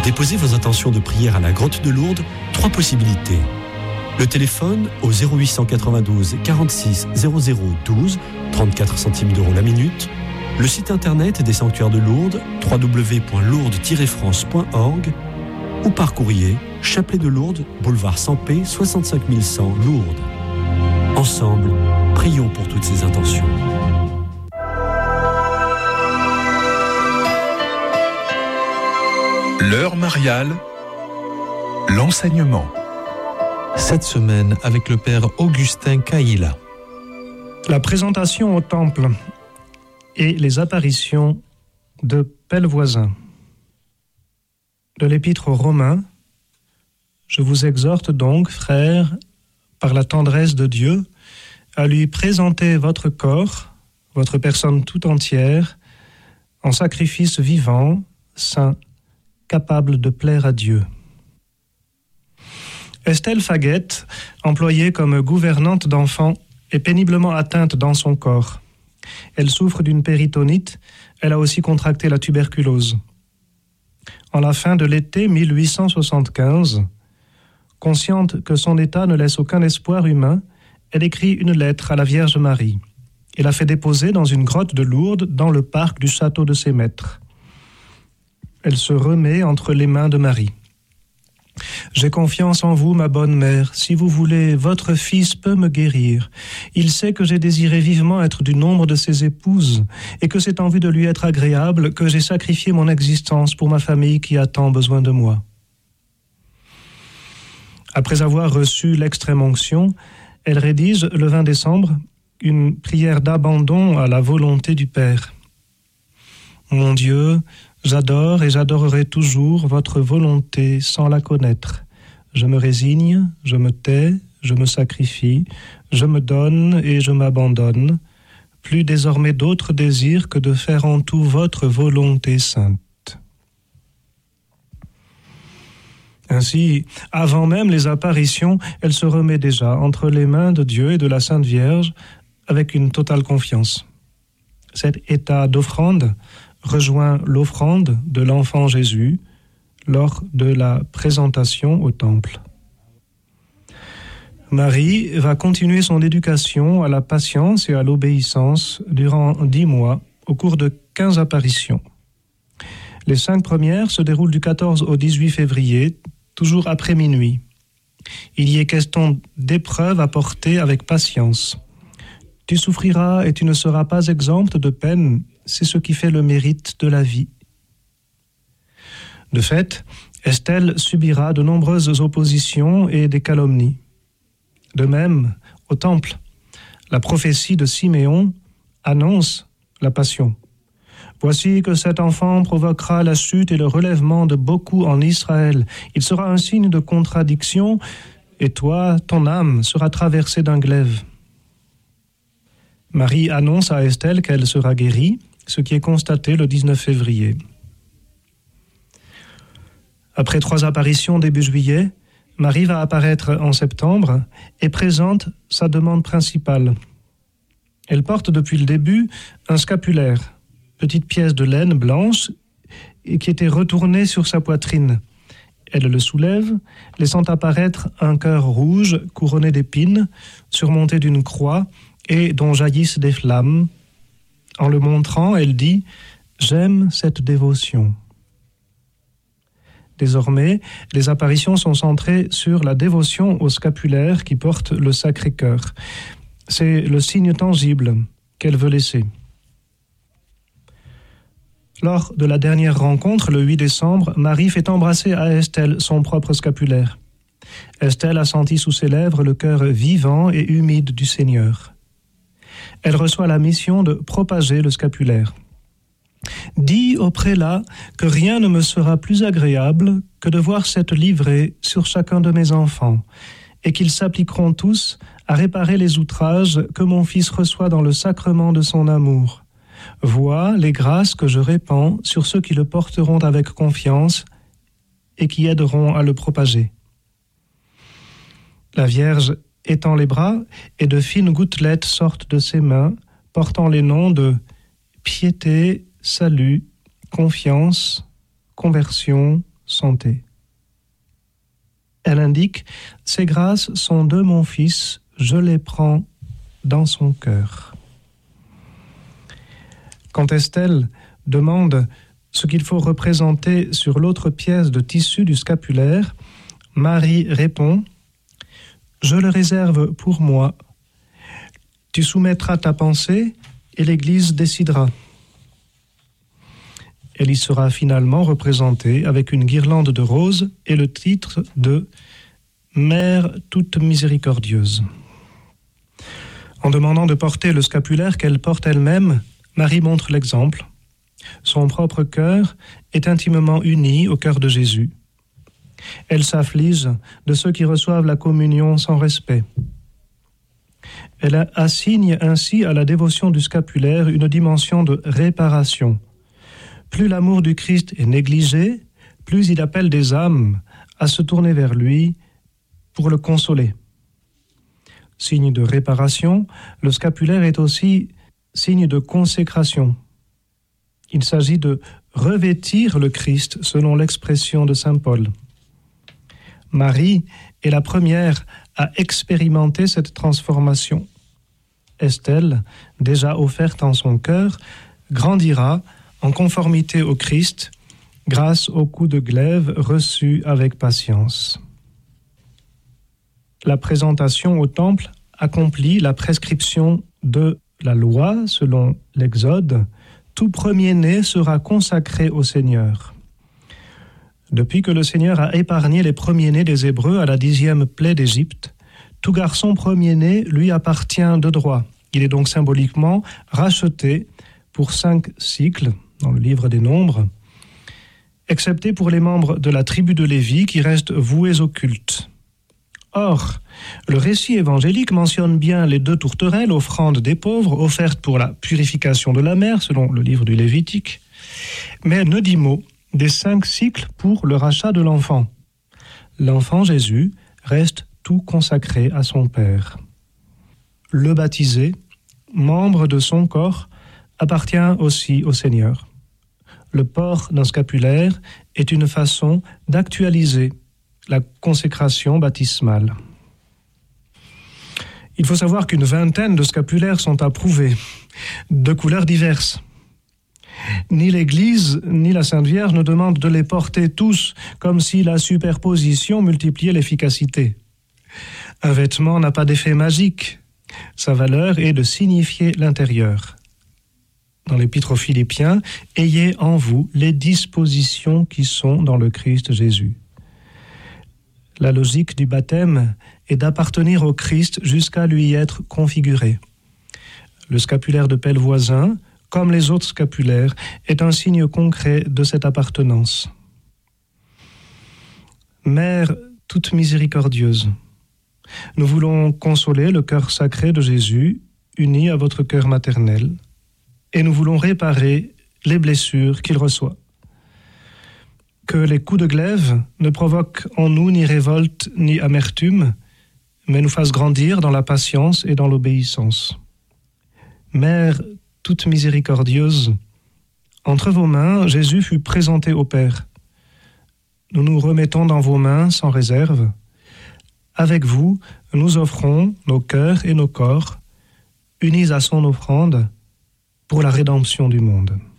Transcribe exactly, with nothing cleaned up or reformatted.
déposer vos intentions de prière à la Grotte de Lourdes, trois possibilités. Le téléphone au zéro huit cent quatre-vingt-douze quarante-six zéro zéro douze, trente-quatre centimes d'euros la minute. Le site internet des sanctuaires de Lourdes, w w w point lourdes tiret france point org, ou par courrier, Chapelet de Lourdes, boulevard Sampé, soixante-cinq mille cent, Lourdes. Ensemble, prions pour toutes ces intentions. L'heure mariale, l'enseignement. Cette semaine avec le père Augustin Caïla. La présentation au temple et les apparitions de Pellevoisin. De l'Épître aux Romains, je vous exhorte donc, frères, par la tendresse de Dieu, à lui présenter votre corps, votre personne tout entière, en sacrifice vivant, saint, capable de plaire à Dieu. Estelle Faguette, employée comme gouvernante d'enfants, est péniblement atteinte dans son corps. Elle souffre d'une péritonite, elle a aussi contracté la tuberculose. En la fin de l'été mille huit cent soixante-quinze, consciente que son état ne laisse aucun espoir humain, elle écrit une lettre à la Vierge Marie et la fait déposer dans une grotte de Lourdes dans le parc du château de ses maîtres. Elle se remet entre les mains de Marie. « J'ai confiance en vous, ma bonne mère. Si vous voulez, votre fils peut me guérir. Il sait que j'ai désiré vivement être du nombre de ses épouses et que c'est en vue de lui être agréable que j'ai sacrifié mon existence pour ma famille qui a tant besoin de moi. » Après avoir reçu l'extrême-onction, elle rédige le vingt décembre une prière d'abandon à la volonté du Père. « Mon Dieu, j'adore et j'adorerai toujours votre volonté sans la connaître. Je me résigne, je me tais, je me sacrifie, je me donne et je m'abandonne. Plus désormais d'autres désirs que de faire en tout votre volonté sainte. » Ainsi, avant même les apparitions, elle se remet déjà entre les mains de Dieu et de la Sainte Vierge avec une totale confiance. Cet état d'offrande rejoint l'offrande de l'enfant Jésus lors de la présentation au temple. Marie va continuer son éducation à la patience et à l'obéissance durant dix mois au cours de quinze apparitions. Les cinq premières se déroulent du quatorze au dix-huit février, toujours après minuit. Il y est question d'épreuves à porter avec patience. Tu souffriras et tu ne seras pas exempte de peine, c'est ce qui fait le mérite de la vie. De fait, Estelle subira de nombreuses oppositions et des calomnies. De même, au temple, la prophétie de Siméon annonce la passion. Voici que cet enfant provoquera la chute et le relèvement de beaucoup en Israël. Il sera un signe de contradiction, et toi, ton âme sera traversée d'un glaive. Marie annonce à Estelle qu'elle sera guérie, ce qui est constaté le dix-neuf février. Après trois apparitions début juillet, Marie va apparaître en septembre et présente sa demande principale. Elle porte depuis le début un scapulaire, petite pièce de laine blanche et qui était retournée sur sa poitrine. Elle le soulève, laissant apparaître un cœur rouge couronné d'épines, surmonté d'une croix et dont jaillissent des flammes. En le montrant, elle dit « J'aime cette dévotion ». Désormais, les apparitions sont centrées sur la dévotion au scapulaire qui porte le Sacré-Cœur. C'est le signe tangible qu'elle veut laisser. Lors de la dernière rencontre, le huit décembre, Marie fait embrasser à Estelle son propre scapulaire. Estelle a senti sous ses lèvres le cœur vivant et humide du Seigneur. Elle reçoit la mission de propager le scapulaire. « Dis au prélat que rien ne me sera plus agréable que de voir cette livrée sur chacun de mes enfants, et qu'ils s'appliqueront tous à réparer les outrages que mon fils reçoit dans le sacrement de son amour. Vois les grâces que je répands sur ceux qui le porteront avec confiance et qui aideront à le propager. » La Vierge étend les bras et de fines gouttelettes sortent de ses mains, portant les noms de piété, salut, confiance, conversion, santé. Elle indique « Ces grâces sont de mon Fils, je les prends dans son cœur ». Quand Estelle demande ce qu'il faut représenter sur l'autre pièce de tissu du scapulaire, Marie répond « Je le réserve pour moi. Tu soumettras ta pensée et l'Église décidera. » Elle y sera finalement représentée avec une guirlande de roses et le titre de « Mère toute miséricordieuse ». En demandant de porter le scapulaire qu'elle porte elle-même, Marie montre l'exemple. Son propre cœur est intimement uni au cœur de Jésus. Elle s'afflige de ceux qui reçoivent la communion sans respect. Elle assigne ainsi à la dévotion du scapulaire une dimension de réparation. Plus l'amour du Christ est négligé, plus il appelle des âmes à se tourner vers lui pour le consoler. Signe de réparation, le scapulaire est aussi signe de consécration. Il s'agit de revêtir le Christ selon l'expression de saint Paul. Marie est la première à expérimenter cette transformation. Estelle, déjà offerte en son cœur, grandira en conformité au Christ grâce au coup de glaive reçu avec patience. La présentation au temple accomplit la prescription de la loi selon l'Exode. Tout premier-né sera consacré au Seigneur. Depuis que le Seigneur a épargné les premiers-nés des Hébreux à la dixième plaie d'Égypte, tout garçon premier-né lui appartient de droit. Il est donc symboliquement racheté pour cinq cycles dans le livre des Nombres, excepté pour les membres de la tribu de Lévi qui restent voués au culte. Or, le récit évangélique mentionne bien les deux tourterelles, offrandes des pauvres, offertes pour la purification de la mer, selon le livre du Lévitique, mais ne dit mot des cinq cycles pour le rachat de l'enfant. L'enfant Jésus reste tout consacré à son Père. Le baptisé, membre de son corps, appartient aussi au Seigneur. Le port d'un scapulaire est une façon d'actualiser la consécration baptismale. Il faut savoir qu'une vingtaine de scapulaires sont approuvés, de couleurs diverses. Ni l'Église, ni la Sainte Vierge ne demandent de les porter tous, comme si la superposition multipliait l'efficacité. Un vêtement n'a pas d'effet magique. Sa valeur est de signifier l'intérieur. Dans l'Épître aux Philippiens, « Ayez en vous les dispositions qui sont dans le Christ Jésus ». La logique du baptême est d'appartenir au Christ jusqu'à lui être configuré. Le scapulaire de pelle voisin, comme les autres scapulaires, est un signe concret de cette appartenance. Mère toute miséricordieuse, nous voulons consoler le cœur sacré de Jésus, uni à votre cœur maternel, et nous voulons réparer les blessures qu'il reçoit. Que les coups de glaive ne provoquent en nous ni révolte ni amertume, mais nous fassent grandir dans la patience et dans l'obéissance. Mère toute miséricordieuse, entre vos mains, Jésus fut présenté au Père. Nous nous remettons dans vos mains sans réserve. Avec vous, nous offrons nos cœurs et nos corps, unis à son offrande, pour la rédemption du monde.